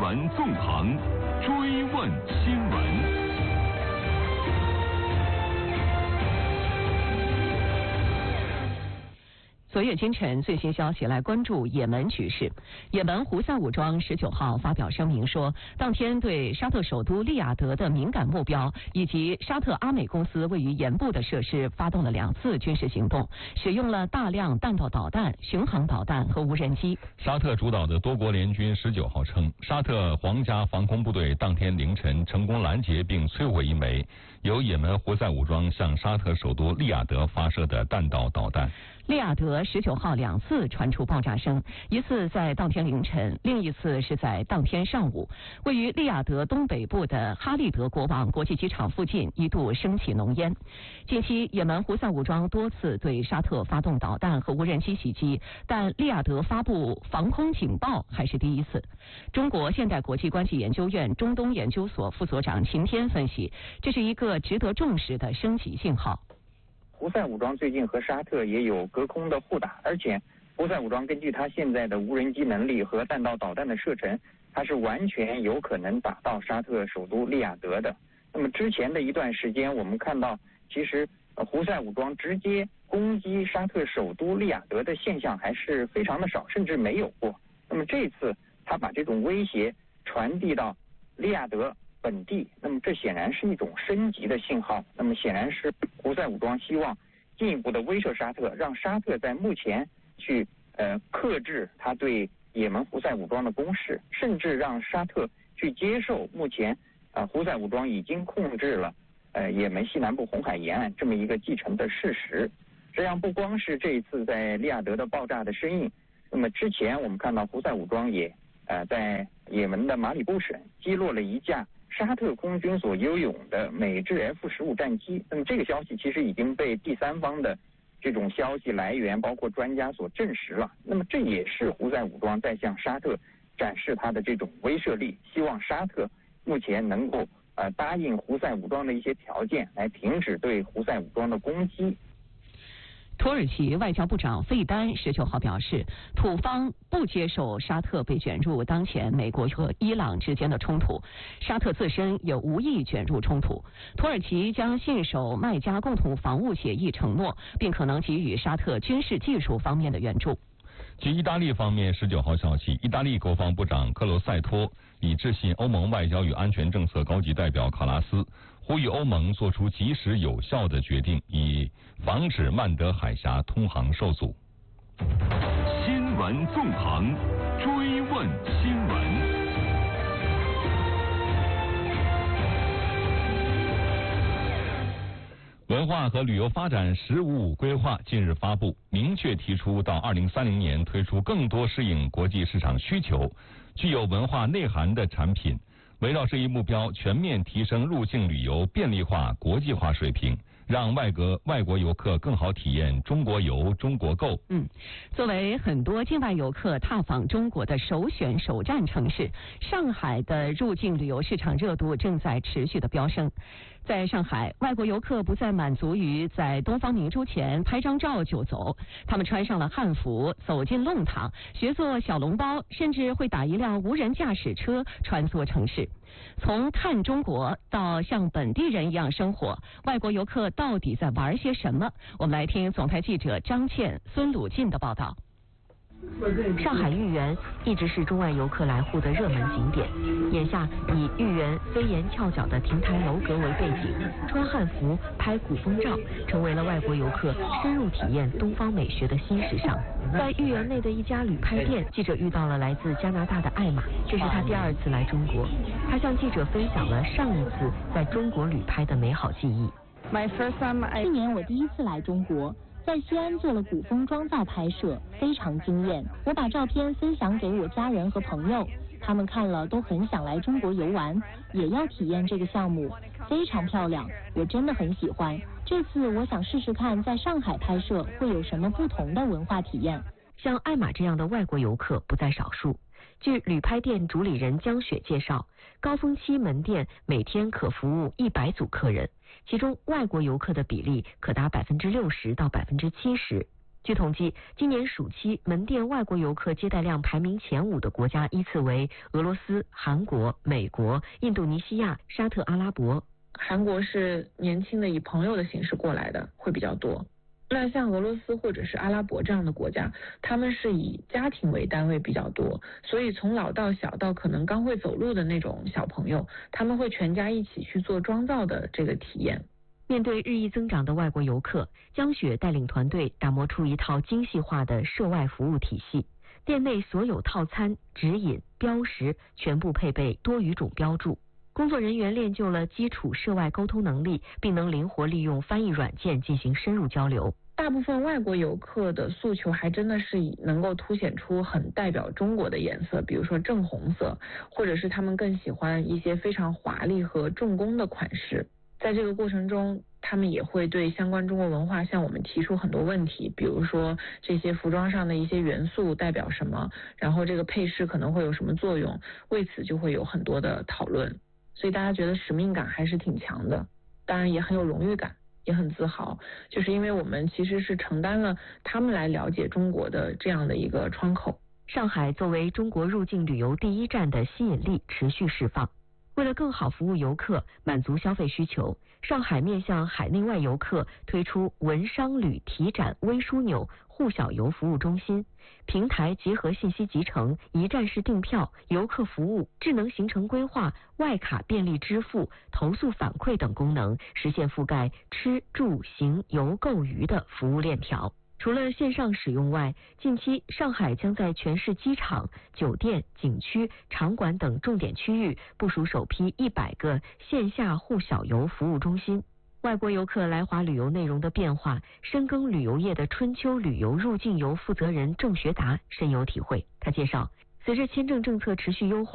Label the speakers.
Speaker 1: 闻纵横，追问新闻。
Speaker 2: 昨夜今晨最新消息，来关注也门局势。也门胡塞武装19号发表声明说，当天对沙特首都利雅得的敏感目标以及沙特阿美公司位于盐部的设施发动了2次军事行动，使用了大量弹道导弹、巡航导弹和无人机。
Speaker 3: 沙特主导的多国联军19号称，沙特皇家防空部队当天凌晨成功拦截并摧毁一枚由也门胡塞武装向沙特首都利雅得发射的弹道导弹。
Speaker 2: 利雅得19号2次传出爆炸声，一次在当天凌晨，另一次是在当天上午。位于利雅得东北部的哈利德国王国际机场附近一度升起浓烟。近期也门胡塞武装多次对沙特发动导弹和无人机袭击，但利雅得发布防空警报还是第一次。中国现代国际关系研究院中东研究所副所长秦天分析，这是一个值得重视的升级信号。
Speaker 4: 胡塞武装最近和沙特也有隔空的互打，而且胡塞武装根据它现在的无人机能力和弹道导弹的射程，它是完全有可能打到沙特首都利雅得的。那么之前的一段时间，我们看到其实胡塞武装直接攻击沙特首都利雅得的现象还是非常的少，甚至没有过。那么这次他把这种威胁传递到利雅得本地，那么这显然是一种升级的信号。那么显然是胡塞武装希望进一步的威慑沙特，让沙特在目前去克制他对也门胡塞武装的攻势，甚至让沙特去接受目前胡塞武装已经控制了也门西南部红海沿岸这么一个既成的事实。这样不光是这一次在利雅得的爆炸的身影，那么之前我们看到胡塞武装也在也门的马里布省击落了一架沙特空军所拥有的美制 F-15战机。那么这个消息其实已经被第三方的这种消息来源包括专家所证实了。那么这也是胡塞武装在向沙特展示他的这种威慑力，希望沙特目前能够答应胡塞武装的一些条件，来停止对胡塞武装的攻击。
Speaker 2: 土耳其外交部长费丹19号表示，土方不接受沙特被卷入当前美国和伊朗之间的冲突，沙特自身也无意卷入冲突。土耳其将信守麦加共同防务协议承诺，并可能给予沙特军事技术方面的援助。
Speaker 3: 据意大利方面19号消息，意大利国防部长克罗塞托已致信欧盟外交与安全政策高级代表卡拉斯，呼吁欧盟做出及时有效的决定，以防止曼德海峡通航受阻。
Speaker 1: 新闻纵横，追问新闻。
Speaker 3: 文化和旅游发展“15+5”规划近日发布，明确提出到2030年推出更多适应国际市场需求、具有文化内涵的产品。围绕这一目标，全面提升入境旅游便利化、国际化水平，让外国游客更好体验中国游、中国购。
Speaker 2: 作为很多境外游客踏访中国的首选首站城市，上海的入境旅游市场热度正在持续的飙升。在上海，外国游客不再满足于在东方明珠前拍张照就走，他们穿上了汉服，走进弄堂，学做小笼包，甚至会打一辆无人驾驶车穿梭城市。从看中国到像本地人一样生活，外国游客到底在玩些什么？我们来听总台记者张倩、孙鲁进的报道。
Speaker 5: 上海豫园一直是中外游客来沪的热门景点，眼下以豫园飞檐翘角的亭台楼阁为背景，穿汉服拍古风照，成为了外国游客深入体验东方美学的新时尚。在豫园内的一家旅拍店，记者遇到了来自加拿大的艾玛，这是她第2次来中国。她向记者分享了上一次在中国旅拍的美好记忆。
Speaker 6: 去年我第1次来中国，在西安做了古风妆造拍摄，非常惊艳。我把照片分享给我家人和朋友，他们看了都很想来中国游玩，也要体验这个项目，非常漂亮，我真的很喜欢。这次我想试试看在上海拍摄会有什么不同的文化体验。
Speaker 5: 像艾玛这样的外国游客不在少数。据旅拍店主理人江雪介绍，高峰期门店每天可服务100组客人，其中外国游客的比例可达60%到70%。 据统计，今年暑期门店外国游客接待量排名前5的国家依次为俄罗斯、韩国、美国、印度尼西亚、沙特阿拉伯。
Speaker 7: 韩国是年轻的以朋友的形式过来的会比较多。那像俄罗斯或者是阿拉伯这样的国家，他们是以家庭为单位比较多，所以从老到小到可能刚会走路的那种小朋友，他们会全家一起去做妆造的这个体验。
Speaker 5: 面对日益增长的外国游客，江雪带领团队打磨出一套精细化的涉外服务体系。店内所有套餐、指引、标识全部配备多语种标注。工作人员练就了基础涉外沟通能力，并能灵活利用翻译软件进行深入交流。
Speaker 7: 大部分外国游客的诉求还真的是能够凸显出很代表中国的颜色，比如说正红色，或者是他们更喜欢一些非常华丽和重工的款式。在这个过程中，他们也会对相关中国文化向我们提出很多问题，比如说这些服装上的一些元素代表什么，然后这个配饰可能会有什么作用，为此就会有很多的讨论。所以大家觉得使命感还是挺强的，当然也很有荣誉感，也很自豪，就是因为我们其实是承担了他们来了解中国的这样的一个窗口。
Speaker 5: 上海作为中国入境旅游第一站的吸引力持续释放。为了更好服务游客，满足消费需求，上海面向海内外游客推出文商旅提展微枢纽沪小游服务中心，平台结合信息集成、一站式订票、游客服务、智能行程规划、外卡便利支付、投诉反馈等功能，实现覆盖吃住行游购娱的服务链条。除了线上使用外，近期上海将在全市机场、酒店、景区、场馆等重点区域部署首批100个线下沪小游服务中心。外国游客来华旅游内容的变化，深耕旅游业的春秋旅游入境游负责人郑学达深有体会。他介绍，随着签证政策持续优化，